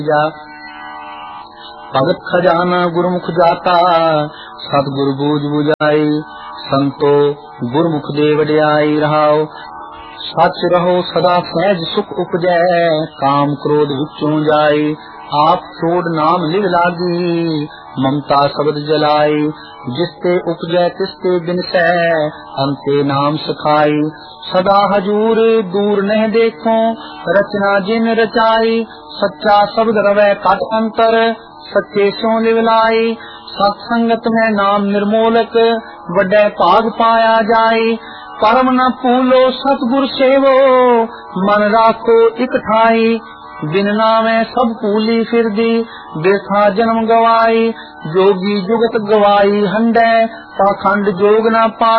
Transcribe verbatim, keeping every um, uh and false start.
ਜਾ भगत खजाना गुरुमुख जाता सतगुरु बूझ बुझाई संतो गुरुमुख दे वड्याई रहाओ सच रहो सदा सहज सुख उपजै काम क्रोध विचों जाई आप छोड़ नाम लिव लागी ममता शब्द जलाई जिसते उपजै तिसते बिनसै अंते नाम सखाई सदा हजूर दूर नह देखो रचना जिन रचाई सच्चा शब्द रवै कट अंतर सच्चे सो लिवलाई सत संगत में नाम निर्मोलक वड्डे भाग पाया जाई परम न भूलो सतगुर सेवो मन राखो इक ठाई बिन नामे सब भूली फिरदी देखा जन्म गवाई जोगी जुगत गवाई हंडै पाखंड जोग न पाई।